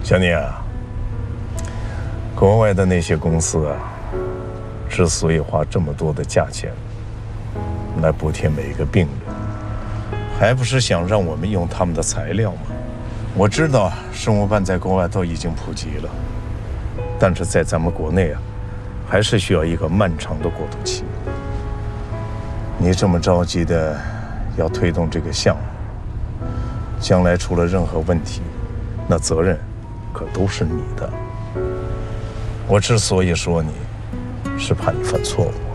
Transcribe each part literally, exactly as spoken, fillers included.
小聂啊，国外的那些公司啊，之所以花这么多的价钱来补贴每一个病人，还不是想让我们用他们的材料吗？我知道生物办在国外都已经普及了，但是在咱们国内啊，还是需要一个漫长的过渡期。你这么着急的要推动这个项目，将来出了任何问题，那责任可都是你的。我之所以说你，是怕你犯错误。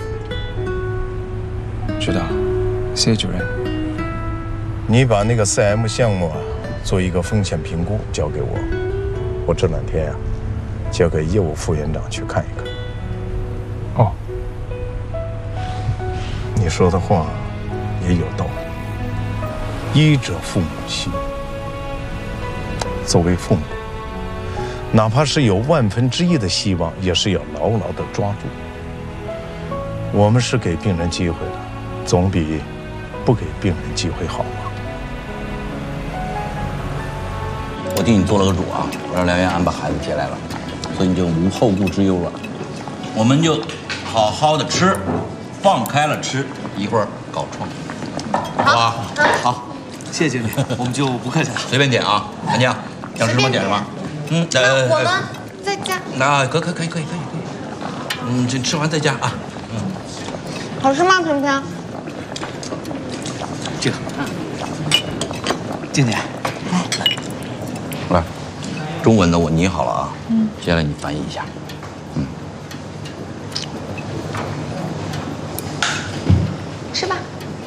知道了，谢谢主任。 你把那个 C M 项目啊，做一个风险评估交给我，我这两天啊，交给业务副院长去看一看。 哦， 你说的话也有道理。医者父母心，作为父母，哪怕是有万分之一的希望，也是要牢牢地抓住。我们是给病人机会的，总比不给病人机会好嘛。 我替你做了个主啊，我让梁元安把孩子接来了，所以你就无后顾之忧了。我们就好好的吃，放开了吃，一会儿搞创意，好吧？好， 谢谢经理，我们就不客气了。 随便点啊，安静，想吃什么点什么。嗯， 呃，我呢，在家。 那可可可以可以可以可以，嗯，这吃完再加啊。嗯， 好吃吗，平平？ 这个，静姐， 来，来，中文的我拟好了啊，嗯，接下来你翻译一下，嗯， 吃吧。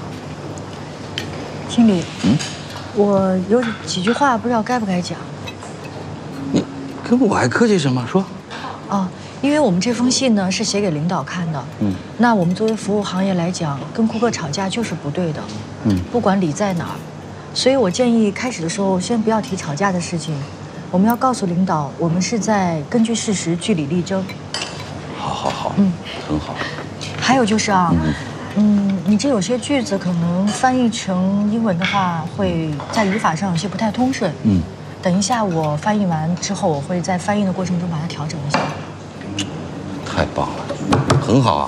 经理， 嗯， 我有几句话不知道该不该讲。 你跟我还客气什么？说。 哦，因为我们这封信呢是写给领导看的，嗯，那我们作为服务行业来讲，跟顾客吵架就是不对的，嗯，不管理在哪儿，所以我建议开始的时候先不要提吵架的事情，我们要告诉领导，我们是在根据事实据理力争。 好好好， 嗯， 很好。 还有就是啊，嗯，嗯，你这有些句子可能翻译成英文的话，会在语法上有些不太通顺，嗯。等一下，我翻译完之后，我会在翻译的过程中把它调整一下。 太棒了，很好啊！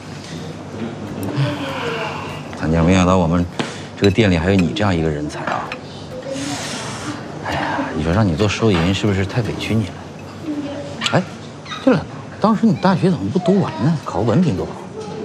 咱家没想到我们这个店里还有你这样一个人才啊！哎呀，你说让你做收银是不是太委屈你了？哎，对了，当时你大学怎么不读完呢？考个文凭多好。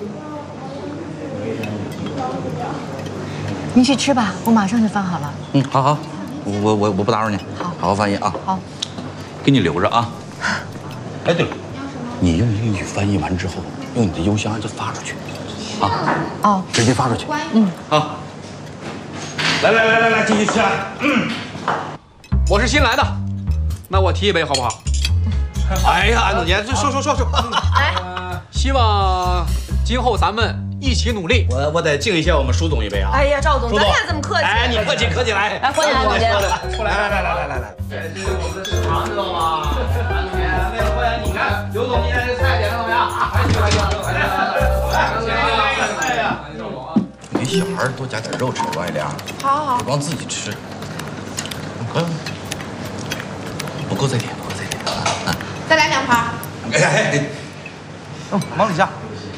您去吃吧，我马上就翻好了。 嗯，好好。我我我我不打扰你，好，好好翻译啊。 好， 给你留着啊。哎，对了，你用英语翻译完之后，用你的邮箱就发出去，啊， 哦， 直接发出去。 嗯， 好。来来来来来，继续吃啊。嗯， 我是新来的，那我提一杯好不好？ 哎呀，安总监，说说说说。 哎，希望今后咱们一起努力。 我我得敬一下我们舒总一杯啊！ 哎呀，赵总，咱俩这么客气。 哎，你客气客气来。 来，欢迎安总监。 出来，来来来来来来。 这是我们的市场，知道吗？安总监，为了欢迎你看，刘总今天这菜点的怎么样？还行还行，来来来来，来呀！ 给小孩多加点肉吃，王一良。 好好。 别光自己吃。嗯，不够再点，不够再点啊！ 再来两盘。 哎哎， 嗯，忙里下。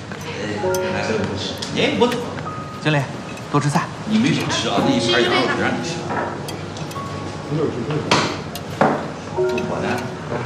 哎，我经理，多吃菜。 你没少吃啊，那一盘羊肉只让你吃。我呢？